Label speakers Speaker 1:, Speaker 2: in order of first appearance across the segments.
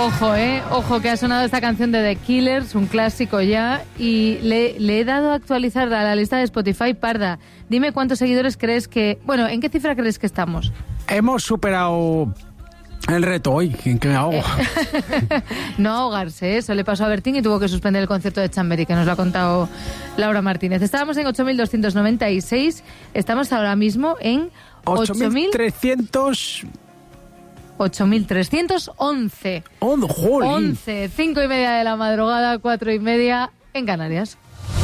Speaker 1: Ojo que ha sonado esta canción de The Killers, un clásico ya, y le he dado a actualizar a la lista de Spotify. Parda, dime cuántos seguidores crees que... Bueno, ¿en qué cifra crees que estamos?
Speaker 2: Hemos superado el reto hoy. ¿En qué hago?
Speaker 1: No ahogarse, eso le pasó a Bertín y tuvo que suspender el concierto de Chamberí, que nos lo ha contado Laura Martínez. Estábamos en 8.296, estamos ahora mismo en
Speaker 2: 8.300...
Speaker 1: 8.311.
Speaker 2: ¡Jolín!
Speaker 1: 11, 5:30 de la madrugada, 4:30 en Canarias.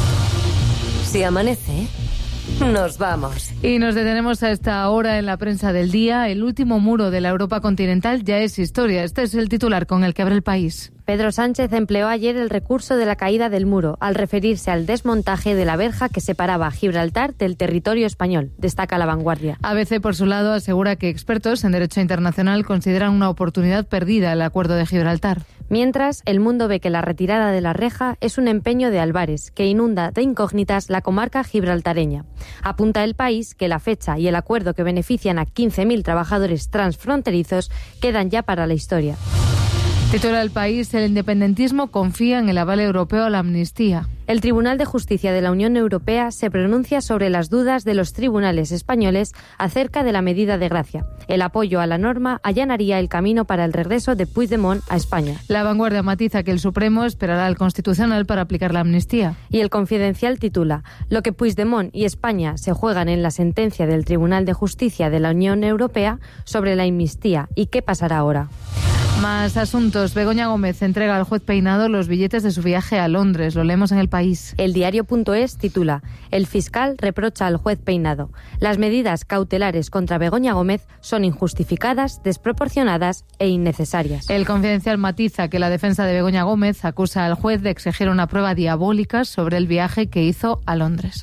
Speaker 3: Si amanece, nos vamos.
Speaker 1: Y nos detenemos a esta hora en la prensa del día. El último muro de la Europa continental ya es historia. Este es el titular con el que abre El País.
Speaker 4: Pedro Sánchez empleó ayer el recurso de la caída del muro al referirse al desmontaje de la verja que separaba Gibraltar del territorio español, destaca La Vanguardia.
Speaker 1: ABC, por su lado, asegura que expertos en derecho internacional consideran una oportunidad perdida el acuerdo de Gibraltar.
Speaker 4: Mientras, El Mundo ve que la retirada de la reja es un empeño de Álvarez, que inunda de incógnitas la comarca gibraltareña. Apunta El País que la fecha y el acuerdo que benefician a 15.000 trabajadores transfronterizos quedan ya para la historia.
Speaker 1: Titula El País, el independentismo confía en el aval europeo a la amnistía.
Speaker 4: El Tribunal de Justicia de la Unión Europea se pronuncia sobre las dudas de los tribunales españoles acerca de la medida de gracia. El apoyo a la norma allanaría el camino para el regreso de Puigdemont a España.
Speaker 1: La Vanguardia matiza que el Supremo esperará al Constitucional para aplicar la amnistía.
Speaker 4: Y El Confidencial titula: lo que Puigdemont y España se juegan en la sentencia del Tribunal de Justicia de la Unión Europea sobre la amnistía y qué pasará ahora.
Speaker 1: Más asuntos. Begoña Gómez entrega al juez Peinado los billetes de su viaje a Londres. Lo leemos en El País.
Speaker 4: El diario.es titula: el fiscal reprocha al juez Peinado: las medidas cautelares contra Begoña Gómez son injustificadas, desproporcionadas e innecesarias.
Speaker 1: El Confidencial matiza que la defensa de Begoña Gómez acusa al juez de exigir una prueba diabólica sobre el viaje que hizo a Londres.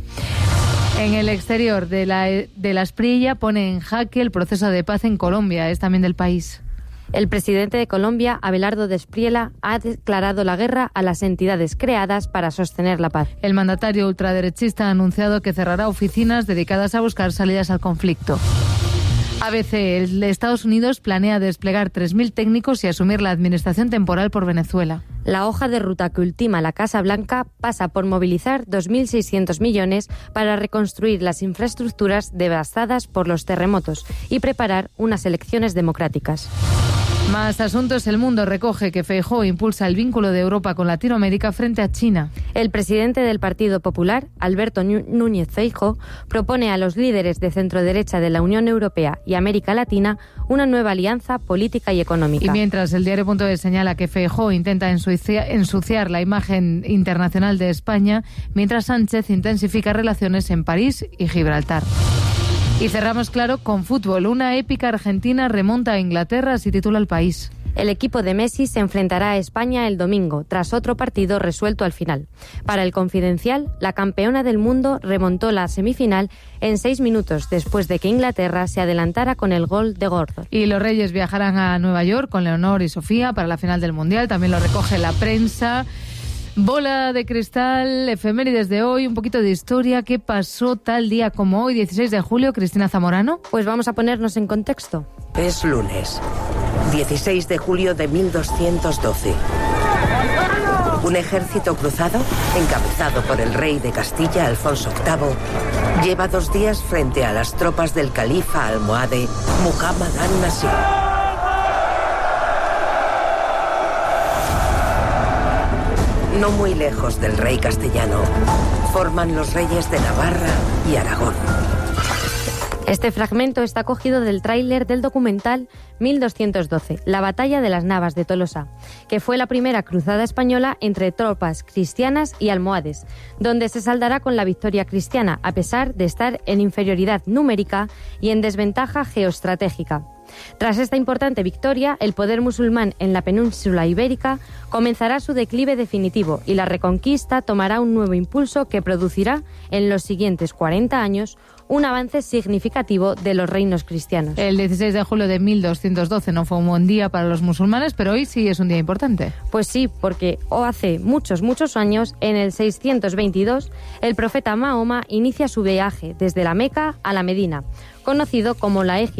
Speaker 1: En el exterior de la Asprilla pone en jaque el proceso de paz en Colombia. Es también del País.
Speaker 4: El presidente de Colombia, Abelardo Despriela, ha declarado la guerra a las entidades creadas para sostener la paz.
Speaker 1: El mandatario ultraderechista ha anunciado que cerrará oficinas dedicadas a buscar salidas al conflicto. ABC, el Estados Unidos planea desplegar 3.000 técnicos y asumir la administración temporal por Venezuela.
Speaker 4: La hoja de ruta que ultima la Casa Blanca pasa por movilizar 2.600 millones para reconstruir las infraestructuras devastadas por los terremotos y preparar unas elecciones democráticas.
Speaker 1: Más asuntos. El Mundo recoge que Feijóo impulsa el vínculo de Europa con Latinoamérica frente a China.
Speaker 4: El presidente del Partido Popular, Alberto Núñez Feijóo, propone a los líderes de centroderecha de la Unión Europea y América Latina una nueva alianza política y económica.
Speaker 1: Y mientras, el diario.es señala que Feijóo intenta ensuciar la imagen internacional de España, mientras Sánchez intensifica relaciones en París y Gibraltar. Y cerramos, claro, con fútbol. Una épica argentina remonta a Inglaterra, así titula El País.
Speaker 4: El equipo de Messi se enfrentará a España el domingo, tras otro partido resuelto al final. Para El Confidencial, la campeona del mundo remontó la semifinal en 6 minutos después de que Inglaterra se adelantara con el gol de Gordon.
Speaker 1: Y los Reyes viajarán a Nueva York con Leonor y Sofía para la final del Mundial. También lo recoge la prensa. Bola de cristal, efemérides de hoy, un poquito de historia. ¿Qué pasó tal día como hoy, 16 de julio, Cristina Zamorano?
Speaker 4: Pues vamos a ponernos en contexto.
Speaker 5: Es lunes, 16 de julio de 1212. Un ejército cruzado, encabezado por el rey de Castilla, Alfonso VIII, lleva 2 días frente a las tropas del califa almohade Muhammad an-Nasir. No muy lejos del rey castellano, forman los reyes de Navarra y Aragón.
Speaker 4: Este fragmento está cogido del tráiler del documental 1212, la batalla de las Navas de Tolosa, que fue la primera cruzada española entre tropas cristianas y almohades, donde se saldará con la victoria cristiana, a pesar de estar en inferioridad numérica y en desventaja geoestratégica. Tras esta importante victoria, el poder musulmán en la península ibérica comenzará su declive definitivo y la reconquista tomará un nuevo impulso que producirá en los siguientes 40 años un avance significativo de los reinos cristianos.
Speaker 1: El 16 de julio de 1212 no fue un buen día para los musulmanes, pero hoy sí es un día importante.
Speaker 4: Pues sí, porque hace muchos años, en el 622, el profeta Mahoma inicia su viaje desde la Meca a la Medina, conocido como la Égira,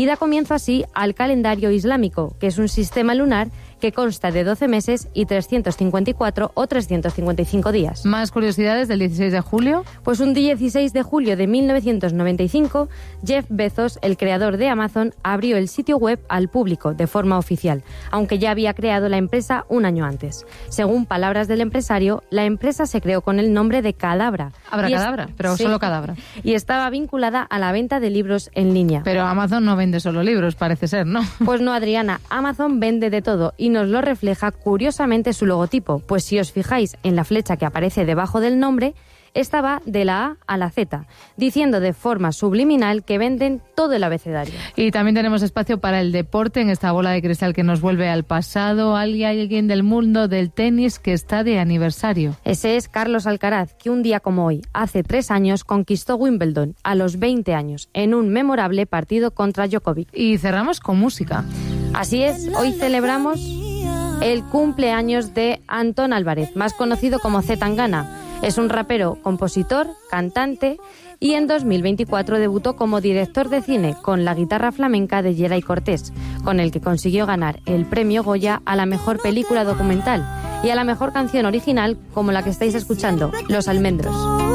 Speaker 4: y da comienzo así al calendario islámico, que es un sistema lunar que consta de 12 meses y 354 o 355 días.
Speaker 1: ¿Más curiosidades del 16 de julio?
Speaker 4: Pues un 16 de julio de 1995, Jeff Bezos, el creador de Amazon, abrió el sitio web al público de forma oficial, aunque ya había creado la empresa un año antes. Según palabras del empresario, la empresa se creó con el nombre de Cadabra.
Speaker 1: Cadabra, pero
Speaker 4: sí,
Speaker 1: solo Cadabra.
Speaker 4: Y estaba vinculada a la venta de libros en línea.
Speaker 1: Pero Amazon no vende solo libros, parece ser, ¿no?
Speaker 4: Pues no, Adriana, Amazon vende de todo y nos lo refleja curiosamente su logotipo, pues si os fijáis en la flecha que aparece debajo del nombre, esta va de la A a la Z, diciendo de forma subliminal que venden todo el abecedario.
Speaker 1: Y también tenemos espacio para el deporte en esta bola de cristal que nos vuelve al pasado. Alguien del mundo del tenis que está de aniversario.
Speaker 4: Ese es Carlos Alcaraz, que un día como hoy, hace 3 años, conquistó Wimbledon a los 20 años, en un memorable partido contra Djokovic.
Speaker 1: Y cerramos con música.
Speaker 4: Así es, hoy celebramos el cumpleaños de Antón Álvarez, más conocido como C. Tangana. Es un rapero, compositor, cantante y en 2024 debutó como director de cine con La guitarra flamenca de Geray Cortés, con el que consiguió ganar el premio Goya a la mejor película documental y a la mejor canción original como la que estáis escuchando, Los Almendros.